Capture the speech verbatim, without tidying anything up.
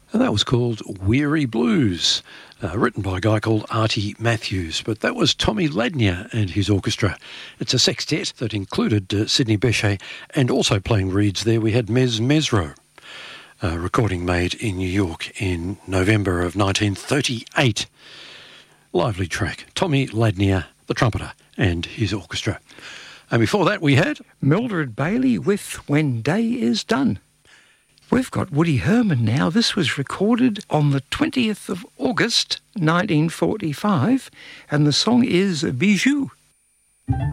And that was called Weary Blues, uh, written by a guy called Artie Matthews. But that was Tommy Ladnier and his orchestra. It's a sextet that included uh, Sidney Bechet, and also playing reeds there we had Mez Mesro. A recording made in New York in November of nineteen thirty-eight. Lively track. Tommy Ladnier, the trumpeter, and his orchestra. And before that we had Mildred Bailey with When Day Is Done. We've got Woody Herman now. This was recorded on the twentieth of August nineteen forty-five, and the song is Bijou.